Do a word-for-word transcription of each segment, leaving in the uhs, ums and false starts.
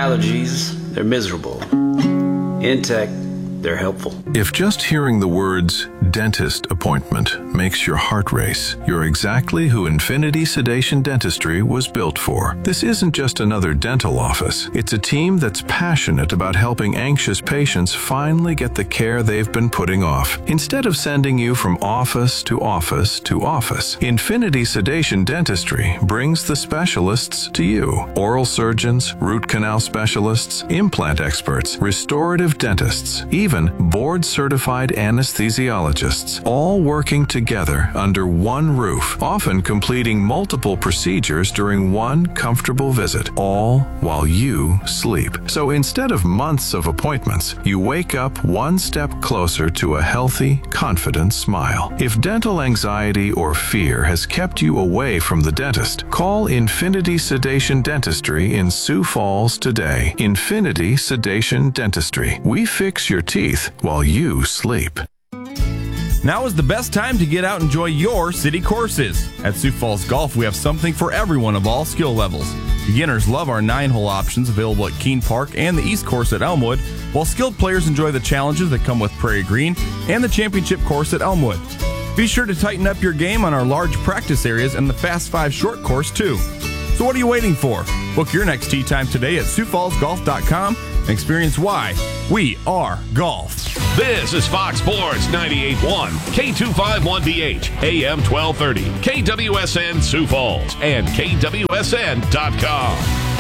allergies, they're miserable. In tech, they're helpful. If just hearing the words dentist appointment makes your heart race, you're exactly who Infinity Sedation Dentistry was built for. This isn't just another dental office. It's a team that's passionate about helping anxious patients finally get the care they've been putting off. Instead of sending you from office to office to office, Infinity Sedation Dentistry brings the specialists to you. Oral surgeons, root canal specialists, implant experts, restorative dentists, even board-certified anesthesiologists, all working together under one roof, often completing multiple procedures during one comfortable visit, all while you sleep. So instead of months of appointments, you wake up one step closer to a healthy, confident smile. If dental anxiety or fear has kept you away from the dentist, call Infinity Sedation Dentistry in Sioux Falls today. Infinity Sedation Dentistry. We fix your teeth while you sleep. Now is the best time to get out and enjoy your city courses. At Sioux Falls Golf, we have something for everyone of all skill levels. Beginners love our nine-hole options available at Keene Park and the East Course at Elmwood, while skilled players enjoy the challenges that come with Prairie Green and the championship course at Elmwood. Be sure to tighten up your game on our large practice areas and the Fast Five short course, too. So what are you waiting for? Book your next tee time today at Sioux Falls Golf dot com and experience why we are golf. This is Fox Sports ninety-eight point one, K two fifty-one B H, A M twelve thirty, K W S N Sioux Falls, and K W S N dot com.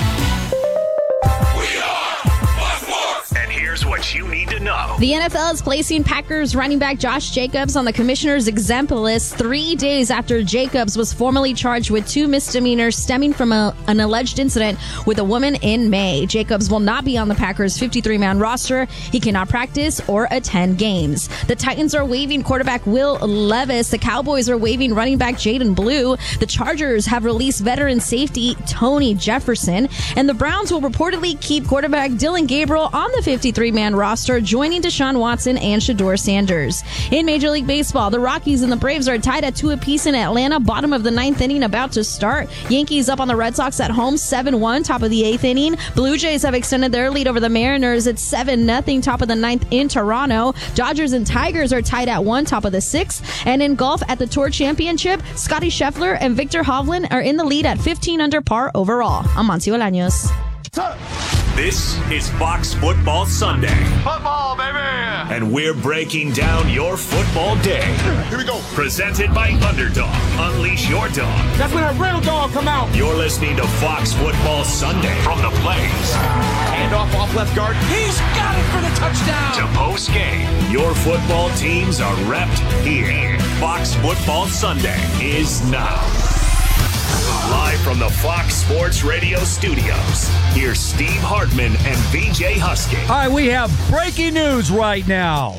We are Fox Sports! And here's what you need to know. The N F L is placing Packers running back Josh Jacobs on the commissioner's exempt list three days after Jacobs was formally charged with two misdemeanors stemming from a, an alleged incident with a woman in May. Jacobs will not be on the Packers' fifty-three man roster. He cannot practice or attend games. The Titans are waiving quarterback Will Levis. The Cowboys are waiving running back Jaden Blue. The Chargers have released veteran safety Tony Jefferson. And the Browns will reportedly keep quarterback Dylan Gabriel on the fifty-three man roster, joining Deshaun Watson and Shedeur Sanders. In Major League Baseball, the Rockies and the Braves are tied at two apiece in Atlanta. Bottom of the ninth inning about to start. Yankees up on the Red Sox at home, seven one, top of the eighth inning. Blue Jays have extended their lead over the Mariners at seven nothing, top of the ninth in Toronto. Dodgers and Tigers are tied at one, top of the sixth. And in golf at the Tour Championship, Scotty Scheffler and Victor Hovland are in the lead at fifteen under par overall. I'm Monty Olaños. This is Fox Football Sunday. Football, baby! And we're breaking down your football day. Here we go. Presented by Underdog. Unleash your dog. That's when a real dog come out. You're listening to Fox Football Sunday from the Blaze. Hand off off left guard. He's got it for the touchdown. To post game. Your football teams are repped here. Fox Football Sunday is now. Live from the Fox Sports Radio studios, here's Steve Hartman and V J Husky. All right, we have breaking news right now.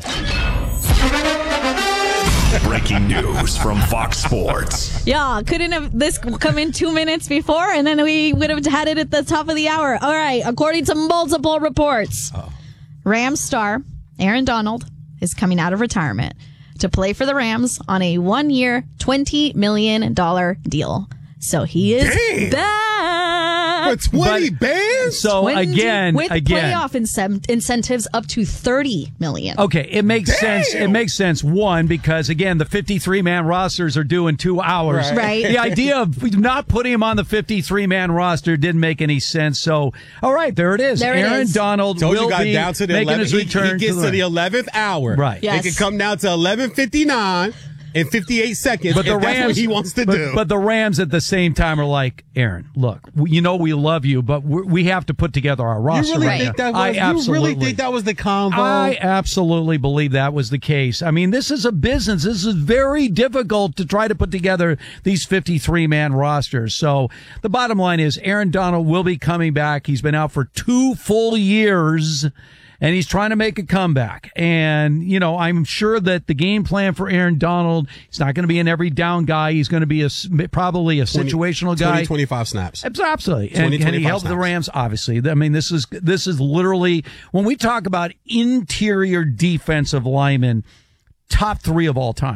Breaking news from Fox Sports. Yeah, couldn't have this come in two minutes before, and then we would have had it at the top of the hour. All right, according to multiple reports, oh. Rams star Aaron Donald is coming out of retirement to play for the Rams on a one-year, twenty million dollars deal. So he is Damn. back. For twenty bands? So twenty again, with again. playoff incent- incentives up to thirty million dollars. Okay, it makes Damn. sense. It makes sense. One, because again, the fifty-three man rosters are doing two hours. Right. Right. The idea of not putting him on the fifty-three man roster didn't make any sense. So, all right, there it is. There it Aaron is. Donald Told will you got be down to the making eleventh. his He, return. he gets to to the, the eleventh hour. Right. Yes. It can come down to eleven fifty-nine and fifty-eight seconds. But the and that's Rams, what he wants to but, do. But the Rams at the same time are like, Aaron, look, we, you know we love you, but we're, we have to put together our roster. you really right think now. that was? I You absolutely, really think that was the convo? I absolutely believe that was the case. I mean, this is a business. This is very difficult to try to put together these fifty-three man rosters. So the bottom line is Aaron Donald will be coming back. He's been out for two full years. And he's trying to make a comeback. And, you know, I'm sure that the game plan for Aaron Donald, he's not going to be an every down guy. He's going to be a, probably a situational guy. twenty, twenty-five snaps. Absolutely. twenty, and can he help snaps. the Rams? Obviously. I mean, this is, this is literally, when we talk about interior defensive linemen, top three of all time.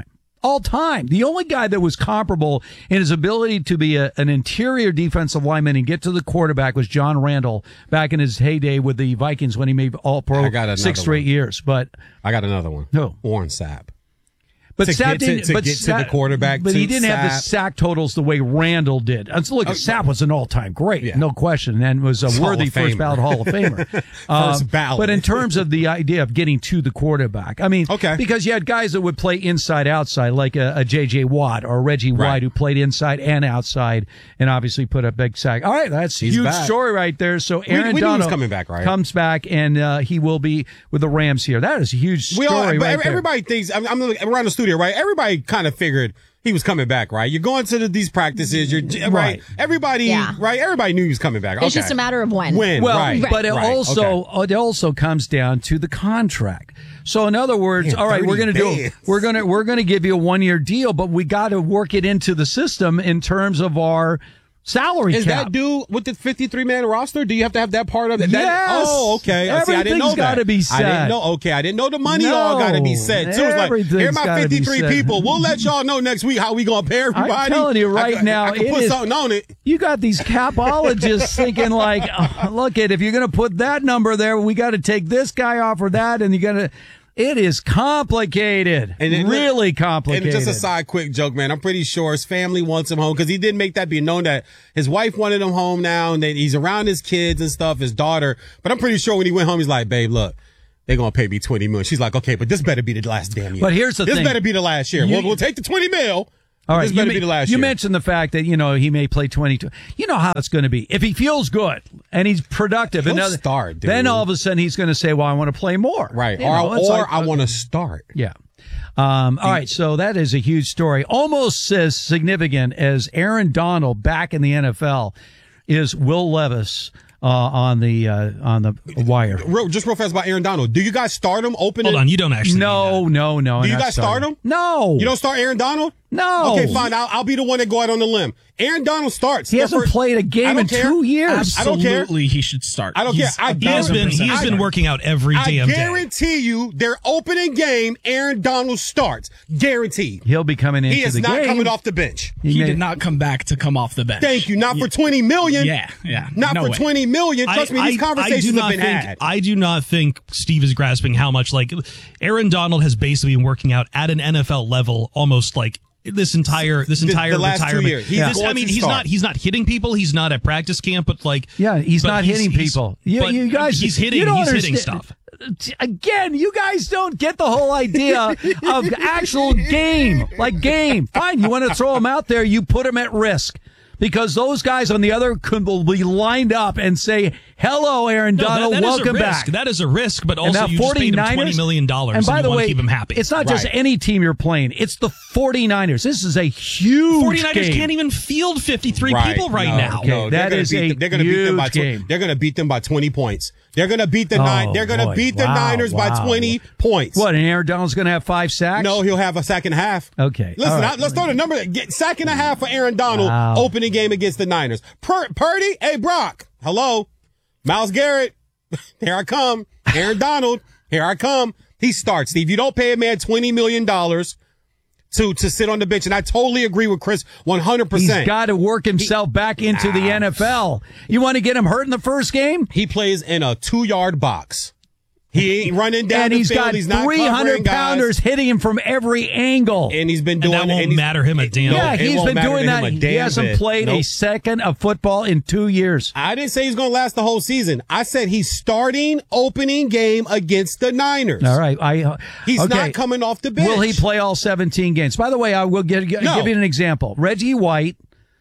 All time. The only guy that was comparable in his ability to be a, an interior defensive lineman and get to the quarterback was John Randall back in his heyday with the Vikings when he made All-Pro six straight one. years. But I got another one. Who? Warren Sapp. But to Sapp get to, didn't, to but get to Sapp, the quarterback. But to he didn't Sapp. have the sack totals the way Randall did. And so look, Oh, Sapp was an all-time great, yeah. no question, and was a Hall worthy of first Famer. ballot Hall of Famer. First Um, ballot. But in terms of the idea of getting to the quarterback, I mean, Okay. because you had guys that would play inside outside, like a, a J J Watt or Reggie White, Right. who played inside and outside, and obviously put a big sack. All right, that's a He's huge back. story right there. So We- Aaron we knew he was Donald coming back, right? comes back, and uh, he will be with the Rams here. That is a huge story We all, but right there. everybody thinks, I'm, I'm around the studio, right? Everybody kind of figured he was coming back, right? You're going to the, these practices, you're right. Right. Everybody, Yeah. right? Everybody knew he was coming back. It's Okay. just a matter of when. When, Well, right? but it right, also okay. it also comes down to the contract. So in other words, Man, all right, we're thirty going to do days. we're going to we're going to give you a one year deal, but we got to work it into the system in terms of our salary Is cap. that due with the fifty-three man roster? Do you have to have that part of it? That, Yes. Oh, okay. I See, I didn't know Everything's that. gotta be I set. didn't know. Okay, I didn't know the money No. all got to be set. So it's like, Everything's here my gotta be fifty-three set. people. We'll let y'all know next week how we gonna pay everybody. I'm telling you right I could, now, I can it put is- something on it. You got these capologists thinking like, oh, look at if you're going to put that number there, we got to take this guy off or that, and you got to. It is complicated, And it- really complicated. And just a side quick joke, man. I'm pretty sure his family wants him home because he did make that be known that his wife wanted him home now and that he's around his kids and stuff, his daughter. But I'm pretty sure when he went home, he's like, babe, look, they're going to pay me twenty million. She's like, okay, but this better be the last damn year. But here's the this thing. This better be the last year. You- we'll, we'll take the twenty mil. All right, This you, better ma- be the last you year. mentioned the fact that, you know, he may play twenty-two. You know how it's going to be. If he feels good and he's productive, He'll another, start, dude. then all of a sudden he's going to say, well, I want to play more. Right. You Or, know, it's or like, I want to start. Yeah. Um, all right, so that is a huge story. Almost as significant as Aaron Donald back in the N F L is Will Levis uh, on the uh, on the wire. Real, just real fast about Aaron Donald. Do you guys start him opening? Hold on, you don't actually. No, no, no. Do you not guys start him? No. You don't start Aaron Donald? No. Okay, fine. I'll, I'll be the one that go out on the limb. Aaron Donald starts. He hasn't First- played a I game don't in care. two years. I don't care. Absolutely, he should start. I don't He's- care. I he has been. He has I- been working out every I damn day. guarantee you, their opening game, Aaron Donald starts. Guaranteed. He'll be coming into He is the not game. coming off the bench. He may- did not come back to come off the bench. Thank you. Not for twenty million. Yeah, yeah. Not No for way. twenty million. Trust me, these conversations do have not been think, had. I do not think Steve is grasping how much like Aaron Donald has basically been working out at an N F L level almost like this entire this The- the entire last two retirement. years. He's This- going I mean, to he's start. not he's not hitting people. He's not at practice camp, but like Yeah, he's but not hitting people. You, but you guys, he's hitting. you don't He's hitting understand. stuff. Again, you guys don't get the whole idea of actual game. Like game. Fine, you want to throw him out there, you put him at risk. Because those guys on the other could will be lined up and say, hello, Aaron No, that- Donald, that is a welcome risk. back. That is a risk, but And also that you just paid him twenty forty-niners million dollars And by you the want way, to keep him happy. it's not just Right. any team you're playing. It's the forty-niners. This is a huge forty-niners game. can't even field fifty-three people right No, now. Okay, no, they're that gonna is beat a them- they're gonna beat them by huge tw- game. They're going to beat them by twenty points. They're going to beat the Oh, nine. They're going to boy. beat the Wow, Niners by wow. twenty points. What, and Aaron Donald's going to have five sacks? No, he'll have a sack and a half. Okay. Listen, All right. I, let's throw the number. Get sack and a half for Aaron Donald Wow. opening game against the Niners. Pur- Purdy, hey Brock, hello, Myles Garrett, here I come. Aaron Donald, here I come. He starts. Steve, you don't pay a man twenty million dollars to to sit on the bench, and I totally agree with Chris one hundred percent. He's got to work himself back into the N F L. You want to get him hurt in the first game? He plays in a two yard box. He ain't running down And the he's field. got He's not three hundred covering guys. pounders hitting him from every angle. And he's been And doing that won't and he's- matter him a damn. Yeah, it he's won't been matter doing to him that. a He damn hasn't bit. played a Nope. second of football in two years. I didn't say he's going to last the whole season. I said he's starting opening game against the Niners. All right. I, uh, He's okay. not coming off the bench. Will he play all seventeen games? By the way, I will give, give No. you an example. Reggie White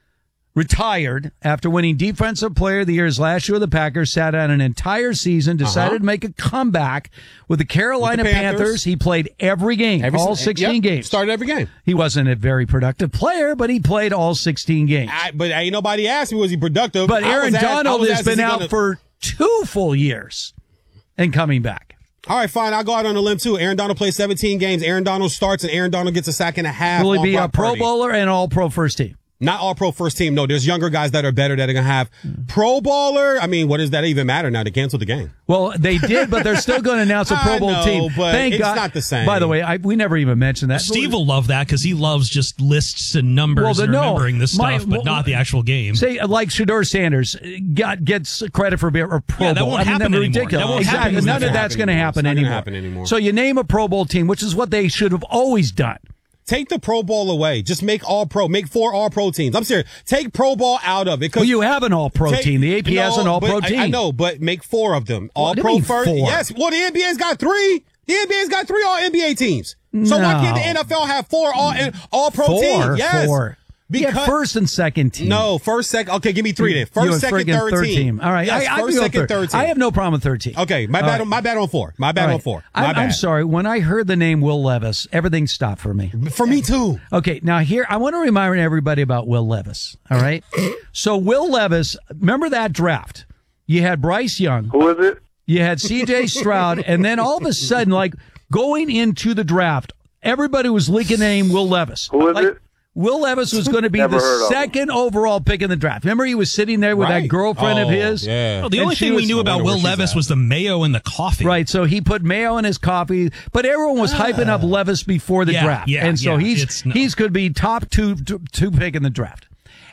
retired after winning Defensive Player of the Year his last year with the Packers, sat out an entire season, decided Uh-huh. to make a comeback with the Carolina With the Panthers. Panthers. He played every game, Every- all sixteen yep, games. Started every game. He wasn't a very productive player, but he played all sixteen games. I, but ain't nobody asked me, was he productive? But I Aaron was asked- I Donald was has asked, is been he out gonna- for two full years and coming back. All right, fine. I'll go out on a limb, too. Aaron Donald plays seventeen games. Aaron Donald starts, and Aaron Donald gets a sack and a half. Will he off be a Brock Pro Purdy. Bowler and all Pro first team? Not all pro first team. No, there's younger guys that are better that are going to have pro baller. I mean, what does that even matter now? They canceled the game. Well, they did, but they're still going to announce a Pro Bowl I know, team. But Thank it's God. not the same. By the way, I, we never even mentioned that. Steve will love that because he loves just lists and numbers Well, the- and no, remembering this my- stuff, but well, not the actual game. Say, like Shedeur Sanders got gets credit for being a Pro Yeah, that Bowl. won't I mean, happen that's anymore. ridiculous. That won't exactly. happen None of anymore. that's going to happen It's not gonna anymore. happen anymore. So you name a Pro Bowl team, which is what they should have always done. Take the Pro Bowl away. Just make all pro. Make four all pro teams. I'm serious. Take Pro Bowl out of it. Well, you have an all pro Take- team. The A P has No, an all but pro I- team. I know, but make four of them. All What do you pro mean first. four? Yes. Well, the N B A's got three. The N B A's got three all N B A teams. So why No. can't the N F L have four all all pro Four, teams? Yes. four. Because yeah, first and second team. no, first, second. Okay, give me three then. You First, and second, friggin' third, team. All right, Yes, I, I first, can go second, third. third team. I have no problem with third team. Okay, my All bad. right. On, my bad on four. My bad All on right. four. My I'm, bad. I'm sorry. When I heard the name Will Levis, everything stopped for me. For me too. Okay, now here, I want to remind everybody about Will Levis, all right? So Will Levis, remember that draft? You had Bryce Young. Who is it? You had C J Stroud, and then all of a sudden, like, going into the draft, everybody was leaking the name Will Levis. Who is like, it? Will Levis was going to be Never the heard of him. second overall pick in the draft. Remember, he was sitting there with that Right. girlfriend of Oh, his? yeah. Well, the And only she thing we was- knew I about wonder Will where she's Levis at. was the mayo and the coffee. Right, so he put mayo in his coffee, but everyone was hyping up Levis before the Yeah, draft, yeah, and so yeah, he's it's no. he's could be top two two, two pick in the draft,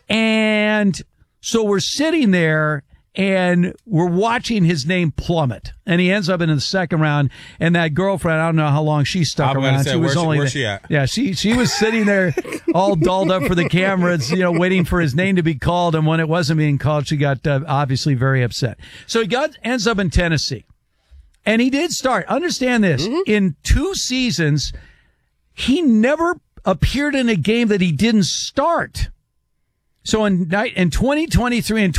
and so we're sitting there and we're watching his name plummet, and he ends up in the second round. And that girlfriend, I don't know how long she stuck I'm gonna around. say, she was where's she- only where's the- she at? yeah, she she was sitting there all dolled up for the cameras, you know, waiting for his name to be called. And when it wasn't being called, she got uh, obviously very upset. So he got ends up in Tennessee. And he did start. Understand this. Mm-hmm. In two seasons, he never appeared in a game that he didn't start. So in, in twenty twenty-three and